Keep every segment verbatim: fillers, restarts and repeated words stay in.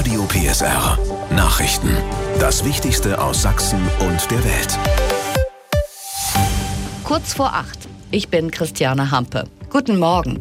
Radio P S R Nachrichten. Das Wichtigste aus Sachsen und der Welt. Kurz vor acht. Ich bin Christiane Hampe. Guten Morgen.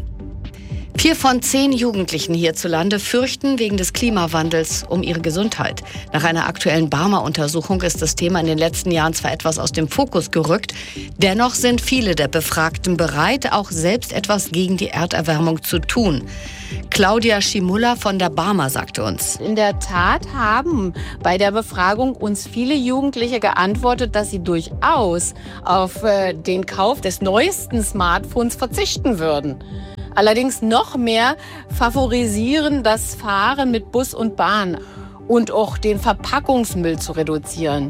Vier von zehn Jugendlichen hierzulande fürchten wegen des Klimawandels um ihre Gesundheit. Nach einer aktuellen Barmer-Untersuchung ist das Thema in den letzten Jahren zwar etwas aus dem Fokus gerückt, dennoch sind viele der Befragten bereit, auch selbst etwas gegen die Erderwärmung zu tun. Claudia Schimulla von der Barmer sagte uns: In der Tat haben bei der Befragung uns viele Jugendliche geantwortet, dass sie durchaus auf äh, den Kauf des neuesten Smartphones verzichten würden. Allerdings noch mehr favorisieren das Fahren mit Bus und Bahn und auch den Verpackungsmüll zu reduzieren.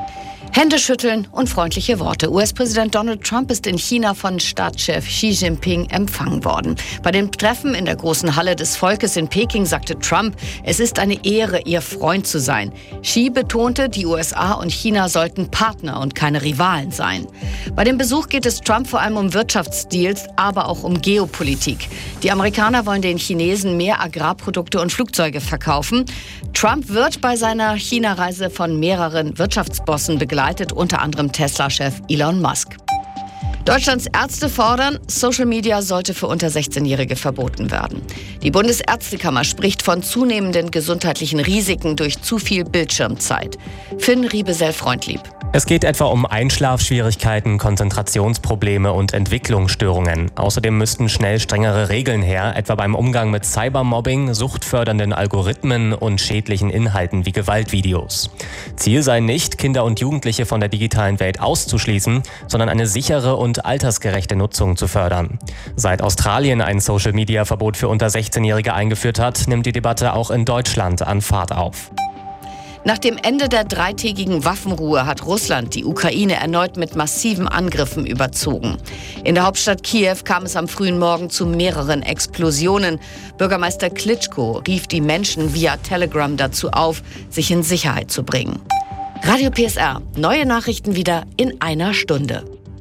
Hände schütteln und freundliche Worte. U S-Präsident Donald Trump ist in China von Staatschef Xi Jinping empfangen worden. Bei dem Treffen in der großen Halle des Volkes in Peking sagte Trump, es ist eine Ehre, ihr Freund zu sein. Xi betonte, die U S A und China sollten Partner und keine Rivalen sein. Bei dem Besuch geht es Trump vor allem um Wirtschaftsdeals, aber auch um Geopolitik. Die Amerikaner wollen den Chinesen mehr Agrarprodukte und Flugzeuge verkaufen. Trump wird bei seiner China-Reise von mehreren Wirtschaftsbossen begleitet, unter anderem Tesla-Chef Elon Musk. Deutschlands Ärzte fordern, Social Media sollte für unter sechzehnjährige verboten werden. Die Bundesärztekammer spricht von zunehmenden gesundheitlichen Risiken durch zu viel Bildschirmzeit. Finn Riebesell-Freundlieb. Es geht etwa um Einschlafschwierigkeiten, Konzentrationsprobleme und Entwicklungsstörungen. Außerdem müssten schnell strengere Regeln her, etwa beim Umgang mit Cybermobbing, suchtfördernden Algorithmen und schädlichen Inhalten wie Gewaltvideos. Ziel sei nicht, Kinder und Jugendliche von der digitalen Welt auszuschließen, sondern eine sichere und altersgerechte Nutzung zu fördern. Seit Australien ein Social-Media-Verbot für unter sechzehnjährige eingeführt hat, nimmt die Debatte auch in Deutschland an Fahrt auf. Nach dem Ende der dreitägigen Waffenruhe hat Russland die Ukraine erneut mit massiven Angriffen überzogen. In der Hauptstadt Kiew kam es am frühen Morgen zu mehreren Explosionen. Bürgermeister Klitschko rief die Menschen via Telegram dazu auf, sich in Sicherheit zu bringen. Radio P S R, neue Nachrichten wieder in einer Stunde.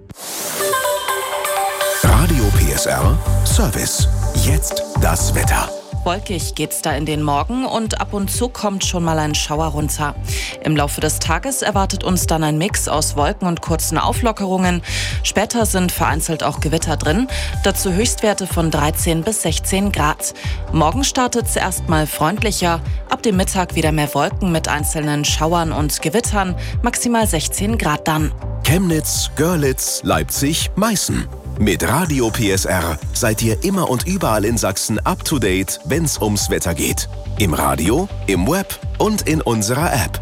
Radio P S R Service. Jetzt das Wetter. Wolkig geht's da in den Morgen und ab und zu kommt schon mal ein Schauer runter. Im Laufe des Tages erwartet uns dann ein Mix aus Wolken und kurzen Auflockerungen. Später sind vereinzelt auch Gewitter drin. Dazu Höchstwerte von dreizehn bis sechzehn Grad. Morgen startet es erstmal freundlicher. Ab dem Mittag wieder mehr Wolken mit einzelnen Schauern und Gewittern. Maximal sechzehn Grad dann. Chemnitz, Görlitz, Leipzig, Meißen. Mit Radio P S R seid ihr immer und überall in Sachsen up to date, wenn's ums Wetter geht. Im Radio, im Web und in unserer App.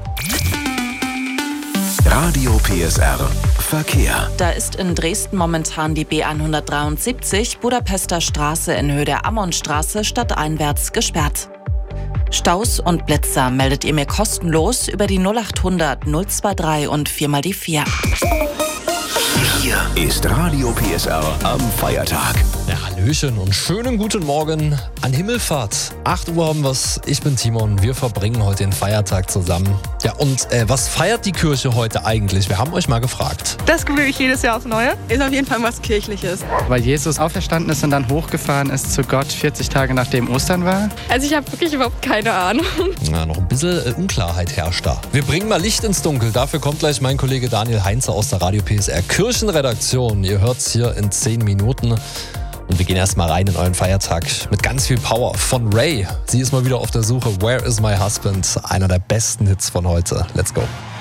Radio P S R Verkehr. Da ist in Dresden momentan die B hundertdreiundsiebzig, Budapester Straße in Höhe der Ammonstraße stadteinwärts gesperrt. Staus und Blitzer meldet ihr mir kostenlos über die null achthundert null drei drei und vier mal die vier. Hier ist Radio P S R am Feiertag. Ja, Hallöchen und schönen guten Morgen an Himmelfahrt. acht Uhr haben wir's. Ich bin Timon. Wir verbringen heute den Feiertag zusammen. Ja, und äh, was feiert die Kirche heute eigentlich? Wir haben euch mal gefragt. Das gewöhne ich jedes Jahr aufs Neue. Ist auf jeden Fall was Kirchliches. Weil Jesus auferstanden ist und dann hochgefahren ist zu Gott vierzig Tage nachdem Ostern war. Also ich habe wirklich überhaupt keine Ahnung. Na, noch ein bisschen äh, Unklarheit herrscht da. Wir bringen mal Licht ins Dunkel. Dafür kommt gleich mein Kollege Daniel Heinze aus der Radio P S R Kirchenredaktion. Ihr hört's hier in zehn Minuten. Und wir gehen erstmal rein in euren Feiertag mit ganz viel Power von Ray. Sie ist mal wieder auf der Suche. Where is my husband? Einer der besten Hits von heute. Let's go.